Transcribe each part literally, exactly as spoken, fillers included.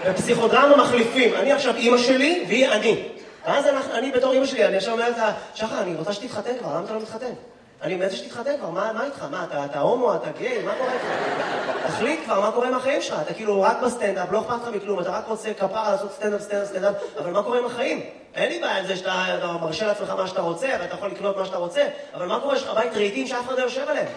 בפסיכודרמה מחליפים. אני עכשיו אימא שלי והיא אני. ואז אני בתור אימא שלי, אני עכשיו אומרת לה, שחר, אני רוצה שתתחתן כבר, למה אתה לא מתחתן? אני מנסה שתתחתן כבר, מה איתך? מה, אתה הומו, אתה גיי, מה קורה איתך? תחליט כבר, מה קורה עם החיים שלך? אתה כאילו רק בסטנדאפ, לא אכפת לך מכלום, אתה רק רוצה כפרה לעשות סטנדאפ, סטנדאפ, סטנדאפ, אבל מה קורה עם החיים? אין לי בעיה עם זה שאתה מרשה לעצמך מה שאתה רוצה, ואתה יכול לקנות מה שאתה רוצה, אבל מה קורה? יש לך בית רהיטים שאף אחד לא יושב עליהם?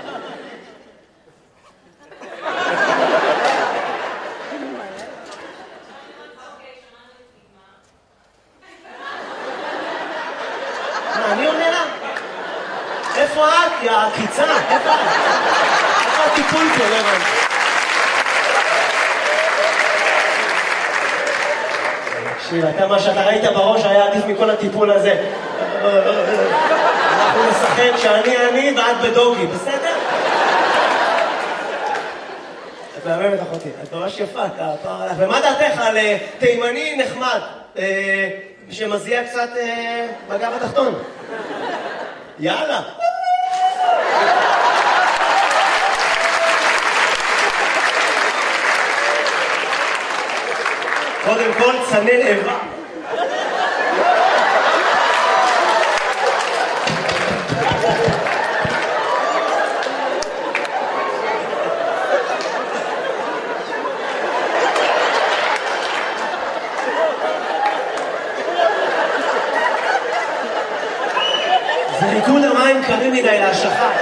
אני עונה לה? איפה את? יא עקיצה? איפה את? איפה הטיפול פה, לא הבנתי? תקשיב, אתה מה שאתה ראית בראש היה עדיף מכל הטיפול הזה. אנחנו נשחק שאני אני ואת בדוגי, בסדר? את מהממת אחותי, את ממש יפה, ומה דעתך על תימני נחמד? שמזיע קצת בגב התחתון. יאללה. קודם כל צנן איבה. זה ריקוד המים קרים מדי להשלכה.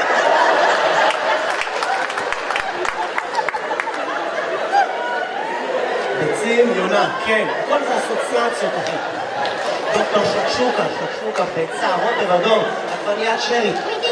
ביצים, יונה, כן, הכל זה אסוציאציות, אחי. דוקטור שקשוקה, שקשוקה, ביצה, רוטב אדום, עגבניית שרי.